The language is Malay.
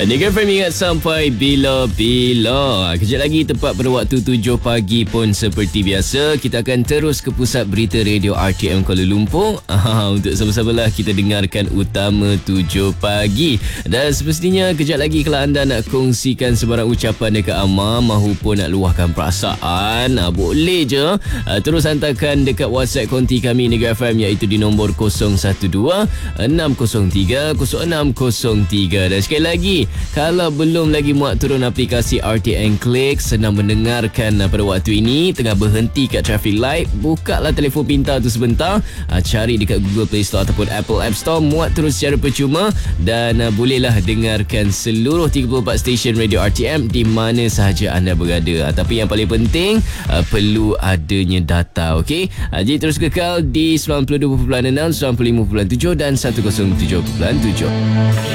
Nega FM ingat sampai bila-bila. Kejap lagi tepat pada waktu 7 pagi pun seperti biasa, kita akan terus ke pusat berita radio RTM Kuala Lumpur. Untuk sama-samalah kita dengarkan utama 7 pagi. Dan semestinya kejap lagi kalau anda nak kongsikan sebarang ucapan dekat Amar mahupun nak luahkan perasaan, boleh je terus hantarkan dekat WhatsApp konti kami Nega FM, iaitu di nombor 012-603-0603. Dan sekali lagi, kalau belum lagi muat turun aplikasi RTM Click, senang mendengarkan pada waktu ini, tengah berhenti kat traffic light, buka lah telefon pintar tu sebentar, cari dekat Google Play Store ataupun Apple App Store, muat terus secara percuma dan bolehlah dengarkan seluruh 34 stesen radio RTM di mana sahaja anda berada. Tapi yang paling penting, perlu adanya data, okey? Jadi terus kekal di 92.6, 95.7 dan 107.7.